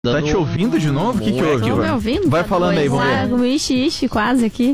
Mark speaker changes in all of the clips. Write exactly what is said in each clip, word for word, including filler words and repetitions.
Speaker 1: Tá te ouvindo de novo? O que que houve?
Speaker 2: Tô me ouvindo?
Speaker 1: Vai falando aí, vamos ver.
Speaker 2: Largo, ixi, ixi, quase aqui.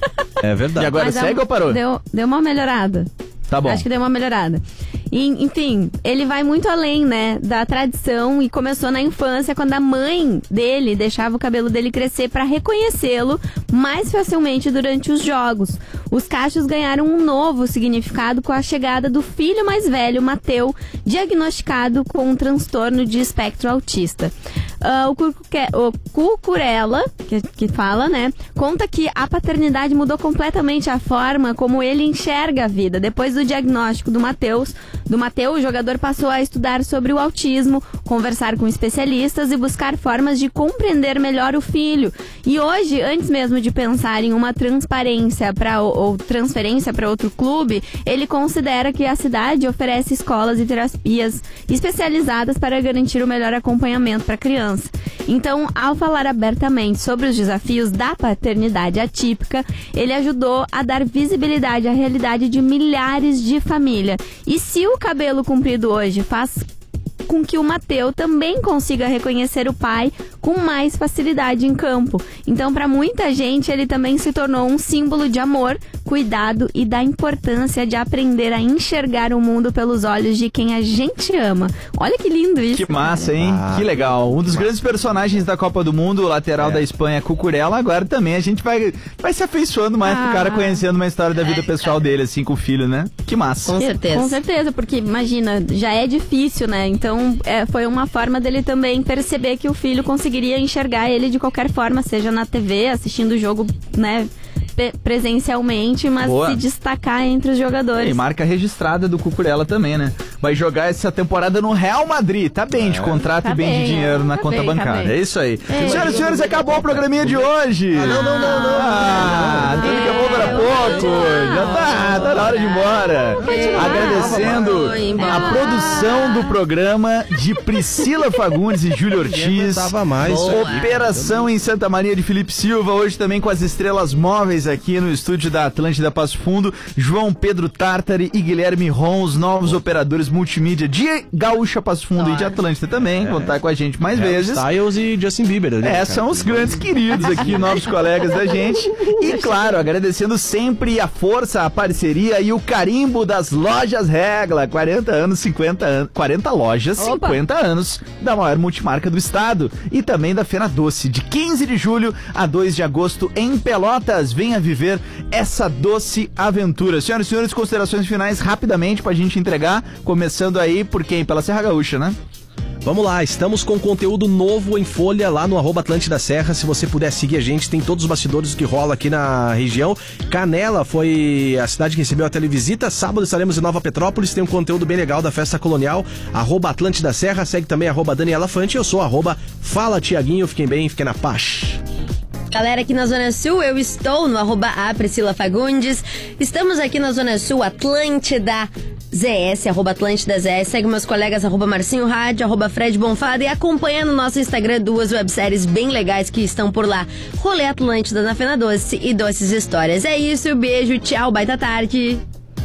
Speaker 1: É verdade. E agora
Speaker 2: Mas
Speaker 1: segue
Speaker 2: é,
Speaker 1: ou parou?
Speaker 2: Deu, deu uma melhorada.
Speaker 1: Tá bom.
Speaker 2: Acho que deu uma melhorada. E, enfim, ele vai muito além, né, da tradição e começou na infância, quando a mãe dele deixava o cabelo dele crescer para reconhecê-lo mais facilmente durante os jogos. Os cachos ganharam um novo significado com a chegada do filho mais velho, Mateu, diagnosticado com um transtorno de espectro autista. Uh, o, Cuque, o Cucurella, que, que fala, né, conta que a paternidade mudou completamente a forma como ele enxerga a vida. Depois do diagnóstico do Mateus, do Mateu, o jogador passou a estudar sobre o autismo, conversar com especialistas e buscar formas de compreender melhor o filho. E hoje, antes mesmo de pensar em uma transparência pra, ou, ou transferência para outro clube, ele considera que a cidade oferece escolas e terapias especializadas para garantir o melhor acompanhamento para a criança. Então, ao falar abertamente sobre os desafios da paternidade atípica, ele ajudou a dar visibilidade à realidade de milhares de famílias. E se o cabelo comprido hoje faz com que o Mateu também consiga reconhecer o pai com mais facilidade em campo. Então, para muita gente, ele também se tornou um símbolo de amor, cuidado e da importância de aprender a enxergar o mundo pelos olhos de quem a gente ama. Olha que lindo isso.
Speaker 1: Que massa, hein? Ah, que legal. Um dos grandes personagens da Copa do Mundo, o lateral é. da Espanha, Cucurella. Agora também a gente vai, vai se afeiçoando mais ah. pro cara, conhecendo uma história da vida pessoal dele, assim, com o filho, né? Que massa.
Speaker 2: Com certeza. Com certeza, porque imagina, já é difícil, né? Então, é, foi uma forma dele também perceber que o filho conseguiria enxergar ele de qualquer forma, seja na T V, assistindo o jogo, né, presencialmente, mas Boa. se destacar entre os jogadores. E
Speaker 1: marca registrada do Cucurella também, né? Vai jogar essa temporada no Real Madrid. Tá bem é. de contrato tá e bem, bem de dinheiro na tá conta bem, bancária. Tá é isso aí. É. Senhoras e senhores, acabou o programinha de hoje.
Speaker 3: Ah, não, não, não, não.
Speaker 1: Ah, tudo que acabou para pouco. Já tá, tá na hora de ir embora. Agradecendo a produção do programa de Priscila Fagundes e Júlio Ortiz.
Speaker 3: Mais.
Speaker 1: Operação em Santa Maria de Felipe Silva, hoje também com as estrelas móveis aqui no estúdio da Atlântida Passo Fundo, João Pedro Tartari e Guilherme Ron, os novos operadores multimídia de Gaúcha Passo Fundo ah, e de Atlântida também, é. contar com a gente mais é, vezes.
Speaker 3: Styles e Justin Bieber.
Speaker 1: Né, é, são os grandes queridos aqui, novos colegas da gente. E claro, agradecendo sempre a força, a parceria e o carimbo das Lojas Regla, quarenta anos, cinquenta anos, quarenta lojas, Opa. cinquenta anos da maior multimarca do estado e também da Feira Doce, de quinze de julho a dois de agosto em Pelotas. Venha viver essa doce aventura. Senhoras e senhores, considerações finais rapidamente pra gente entregar, começando aí por quem? Pela Serra Gaúcha, né?
Speaker 3: Vamos lá, estamos com conteúdo novo em folha lá no arroba Atlântida Serra. Se você puder seguir a gente, tem todos os bastidores do que rola aqui na região. Canela foi a cidade que recebeu a televisita. Sábado estaremos em Nova Petrópolis, tem um conteúdo bem legal da festa colonial. Arroba Atlântida Serra, segue também arroba Daniela Fante. Eu sou arroba Fala Tiaguinho, fiquem bem, fiquem na paz.
Speaker 4: Galera, aqui na Zona Sul, eu estou no arroba a Priscila Fagundes. Estamos aqui na Zona Sul, Atlântida Z S, arroba Atlântida Z S. Segue meus colegas, arroba Marcinho Rádio, arroba Fred Bonfada. E acompanha no nosso Instagram duas webséries bem legais que estão por lá. Rolê Atlântida na Fena Doce e Doces Histórias. É isso, beijo, tchau, baita tarde.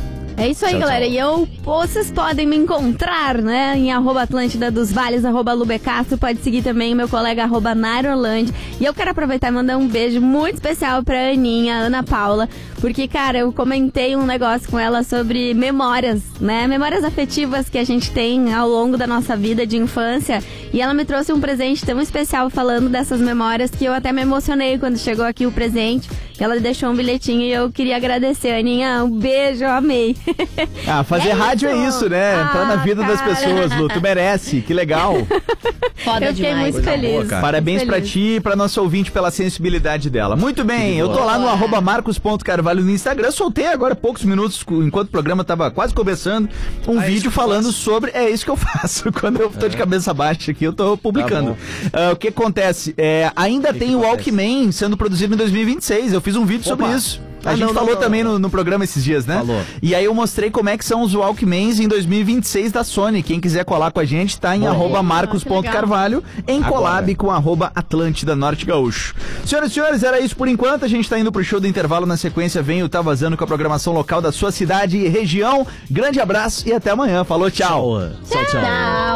Speaker 2: É isso aí, tchau, galera.
Speaker 4: Tchau.
Speaker 2: E eu, vocês podem me encontrar, né, em arroba Atlântida dos Vales, arroba Lubecastro. Pode seguir também meu colega, arroba Nairolande. E eu quero aproveitar e mandar um beijo muito especial pra Aninha, Ana Paula, porque, cara, eu comentei um negócio com ela sobre memórias, né, memórias afetivas que a gente tem ao longo da nossa vida de infância. E ela me trouxe um presente tão especial falando dessas memórias que eu até me emocionei quando chegou aqui o presente. Ela deixou um bilhetinho e eu queria agradecer. Aninha, um beijo, eu amei.
Speaker 1: Ah, fazer é rádio isso? é isso, né? Ah, entrar na vida cara. das pessoas, Lu. Tu merece, que legal.
Speaker 4: Foda
Speaker 2: eu fiquei
Speaker 4: demais.
Speaker 2: muito feliz.
Speaker 1: Boa, Parabéns
Speaker 2: muito
Speaker 1: pra
Speaker 2: feliz.
Speaker 1: ti e pra nossa ouvinte pela sensibilidade dela. Muito bem, eu tô lá no arroba Marcos ponto Carvalho no Instagram. Soltei agora poucos minutos, enquanto o programa tava quase começando, um ah, vídeo falando sobre... É isso que eu faço. Quando eu tô é. de cabeça baixa aqui, eu tô publicando. Tá uh, o que acontece? É, ainda que tem que o acontece? Walkman sendo produzido em dois mil e vinte e seis. Eu fiz um vídeo Opa. sobre isso. A ah, gente não, falou não, também não. No, no programa esses dias, né?
Speaker 3: Falou.
Speaker 1: E aí eu mostrei como é que são os Walkmans em dois mil e vinte e seis da Sony. Quem quiser colar com a gente, tá em Bom, arroba Marcos ponto Carvalho, em Agora. collab com arroba Atlântida Norte Gaúcho. Senhoras e senhores, era isso por enquanto. A gente tá indo pro show do intervalo. Na sequência vem o Tá Vazando com a programação local da sua cidade e região. Grande abraço e até amanhã. Falou, tchau.
Speaker 3: Tchau, tchau. tchau. tchau.